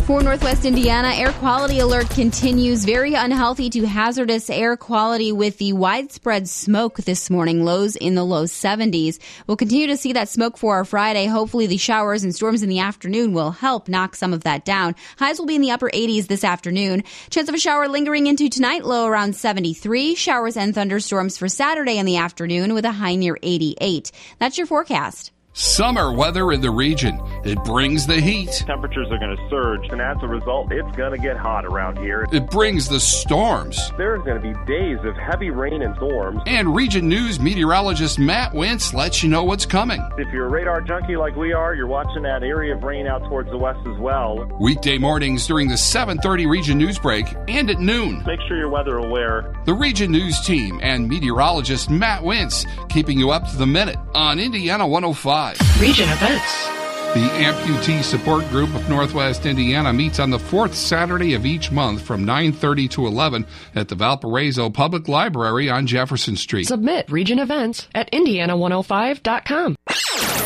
For Northwest Indiana, air quality alert continues. Very unhealthy to hazardous air quality with the widespread smoke this morning. Lows in the low 70s. We'll continue to see that smoke for our Friday. Hopefully the showers and storms in the afternoon will help knock some of that down. Highs will be in the upper 80s this afternoon. Chance of a shower lingering into tonight, low around 73. Showers and thunderstorms for Saturday in the afternoon with a high near 88. That's your forecast. Summer weather in the region. It brings the heat. Temperatures are going to surge, and as a result, it's going to get hot around here. It brings the storms. There's going to be days of heavy rain and storms. And Region News meteorologist Matt Wentz lets you know what's coming. If you're a radar junkie like we are, you're watching that area of rain out towards the west as well. Weekday mornings during the 7:30 Region News break and at noon. Make sure you're weather aware. The Region News team and meteorologist Matt Wentz keeping you up to the minute on Indiana 105. Region events. The Amputee Support Group of Northwest Indiana meets on the fourth Saturday of each month from 9:30 to 11 at the Valparaiso Public Library on Jefferson Street. Submit region events at indiana105.com.